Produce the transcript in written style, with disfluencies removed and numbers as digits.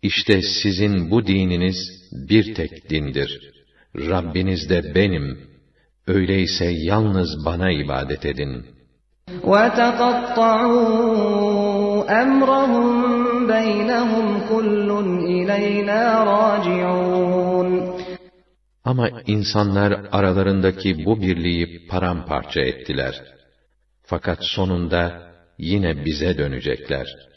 İşte sizin bu dininiz bir tek dindir. Rabbiniz de benim. Öyleyse yalnız bana ibadet edin. وَتَقَطَّعُوا أَمْرَهُمْ بَيْنَهُمْ كُلٌّ إِلَيْنَا رَاجِعُونَ. Ama insanlar aralarındaki bu birliği paramparça ettiler. Fakat sonunda yine bize dönecekler.